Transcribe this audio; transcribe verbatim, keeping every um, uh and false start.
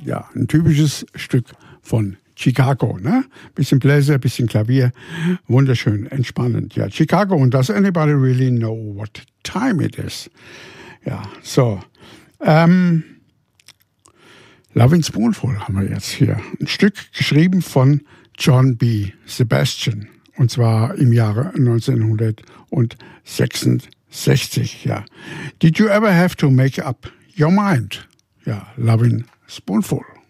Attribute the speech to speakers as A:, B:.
A: ja, ein typisches Stück von Chicago, ne? Bisschen Bläser, bisschen Klavier, wunderschön, entspannend. Ja, Chicago, und does anybody really know what time it is? Ja, so. Ähm, Lovin' Spoonful haben wir jetzt hier. Ein Stück geschrieben von John B. Sebastian. Und zwar im Jahre neunzehnhundertsechsundsechzig, ja. Did you ever have to make up your mind? Ja, Lovin' Spoonful.